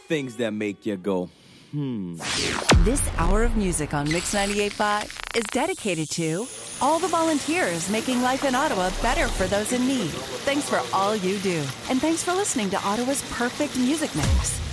things that make you go, This hour of music on Mix 98.5 is dedicated to all the volunteers making life in Ottawa better for those in need. Thanks for all you do. And thanks for listening to Ottawa's perfect music mix.